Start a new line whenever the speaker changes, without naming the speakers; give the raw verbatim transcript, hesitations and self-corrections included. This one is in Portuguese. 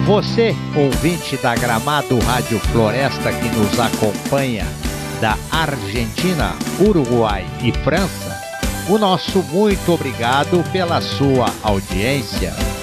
Você, ouvinte da Gramado Rádio Floresta que nos acompanha da Argentina, Uruguai e França, o nosso muito obrigado pela sua audiência.